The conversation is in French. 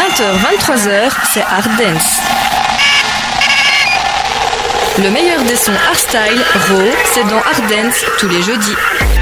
20h-23h, c'est Art Dance. Le meilleur des sons hardstyle, raw, c'est dans Art Dance tous les jeudis.